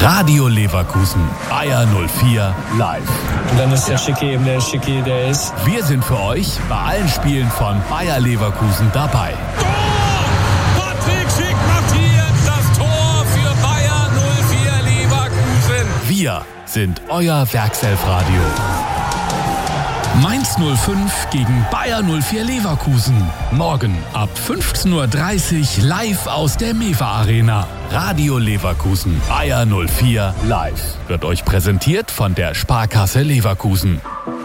Radio Leverkusen, Bayer 04 live. Und dann ist der Schicki eben der Schicki, der ist. Wir sind für euch bei allen Spielen von Bayer Leverkusen dabei. Tor! Patrick Schick macht hier das Tor für Bayer 04 Leverkusen. Wir sind euer Werkself-Radio. Mainz 05 gegen Bayer 04 Leverkusen. Morgen ab 15:30 Uhr live aus der Mewa Arena. Radio Leverkusen, Bayer 04 live. Wird euch präsentiert von der Sparkasse Leverkusen.